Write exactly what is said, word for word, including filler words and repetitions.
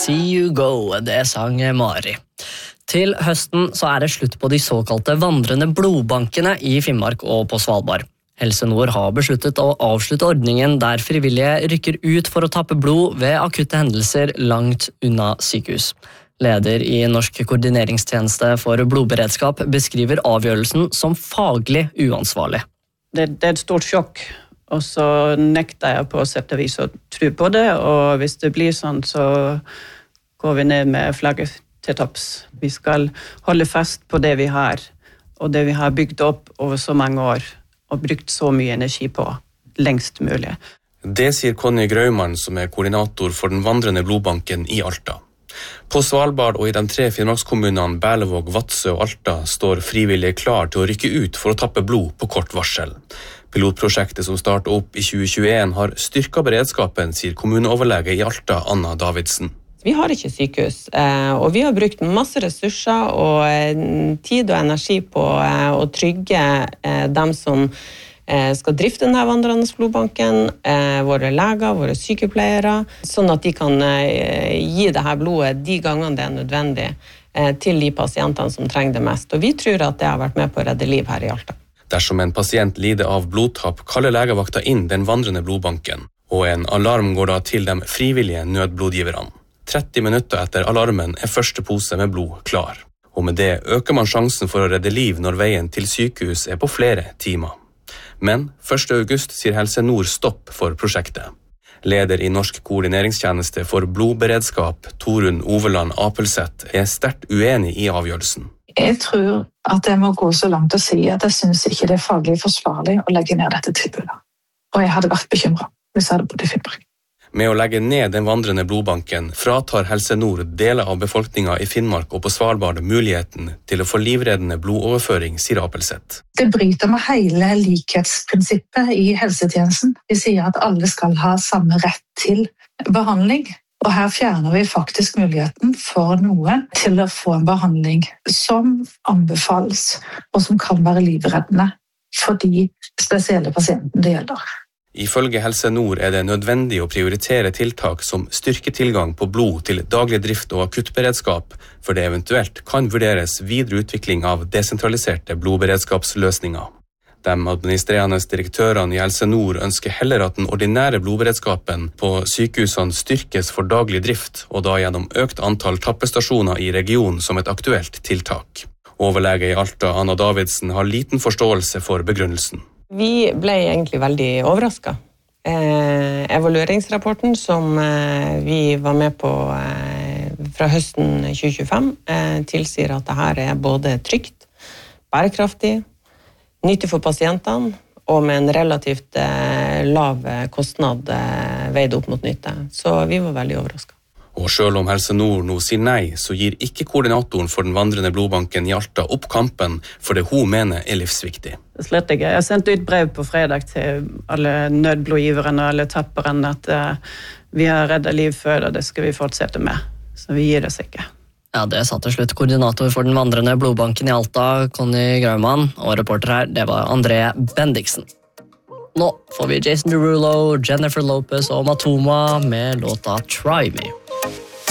See You Go, det sang Mari. Til høsten så er det slutt på de såkalte vandrende blodbankene i Finnmark og på Svalbard. Helse Nord har besluttet å avslutte ordningen der frivillige rykker ut for å tappe blod ved akutte hendelser langt unna sykehus. Leder i Norsk koordineringstjeneste for blodberedskap beskriver avgjørelsen som faglig uansvarlig. Det, det er et stort sjokk. Og så nekter jeg på sett og vis å tro på det, og hvis det blir sånn, så går vi ned med flagget til topps. Vi skal holde fast på det vi har, og det vi har bygd opp over så mange år, og brukt så mye energi på, lengst mulig. Det sier Conny Graumann, som er koordinator for den vandrende blodbanken i Alta. På Svalbard og i de tre Finnmarkskommunene Berlevåg, Vadsø og Alta står frivillige klar til å rykke ut for å tappe blod på kort varsel. Pilotprosjektet som startet opp i tjue tjueen har styrket beredskapen, sier kommuneoverlege i Alta, Anna Davidsen. Vi har ikke sykehus, og vi har brukt masse ressurser og tid og energi på å trygge dem som skal drifte denne vandrende blodbanken, våre leger, våre sykepleiere, sånn at de kan gi dette blodet de gangene det er nødvendig til de pasientene som trenger det mest. Og vi tror at det har vært med på å redde liv her i Alta. Dersom en pasient lider av blodtapp, kaller legevakta inn den vandrende blodbanken, og en alarm går da til de frivillige nødblodgiverne. tretti minutter etter alarmen er første pose med blod klar, og med det øker man sjansen for å redde liv når veien til sykehus er på flere timer. Men første august sier Helse Nord stopp for prosjektet. Leder i Norsk koordineringstjeneste for blodberedskap, Torunn Oveland Apelseth, er sterkt uenig i avgjørelsen. Jeg tror at jeg må gå så langt å si at jeg synes ikke det er faglig forsvarlig å legge ned dette tilbudet. Og jeg hadde vært bekymret hvis jeg hadde bodd i Finnmark. Med å legge ned den vandrende blodbanken fratar Helse Nord deler av befolkningen i Finnmark og på Svalbard muligheten til å få livreddende blodoverføring, sier Apelseth. Det bryter med hele likhetsprinsippet i helsetjenesten. Vi sier at alle skal ha samme rett til behandling. Og her fjerner vi faktisk muligheten for noen til å få en behandling som anbefales, og som kan være livreddende for de spesielle pasientene det gjelder. Ifølge Helse Nord er det nødvendig å prioritere tiltak som styrker tilgang på blod til daglig drift og akuttberedskap, for det eventuelt kan vurderes videre utvikling av desentraliserte blodberedskapsløsninger. De administrerende direktørene i Helse Nord ønsker heller at den ordinære blodberedskapen på sykehusene styrkes for daglig drift, og da gjennom økt antall tappestasjoner i regionen som et aktuelt tiltak. Overlege i Alta, Anna Davidsen, har liten forståelse for begrunnelsen. Vi ble egentlig veldig overrasket. Eh, evalueringsrapporten som eh, vi var med på eh, fra høsten tjue tjuefem eh, tilsier at dette er både trygt, bærekraftig, nyttig for pasientene og med en relativt eh, lav kostnad eh, veid opp mot nytte. Så vi var veldig overrasket. Og selv om Helse Nord nå sier nei, så gir ikke koordinatoren for den vandrende blodbanken i Alta opp kampen for det hun mener er livsviktig. Slett ikke. Jeg sendte ut brev på fredag til alle nødblodgiverne og alle tapperne at uh, vi har reddet liv før, og det skal vi fortsette med. Så vi gir oss ikke. Ja, det sa til slutt koordinator for den vandrende blodbanken i Alta, Conny Graumann, og reporter her, det var André Bendiksen. Nå får vi Jason Derulo, Jennifer Lopez og Matoma med låta Try Me.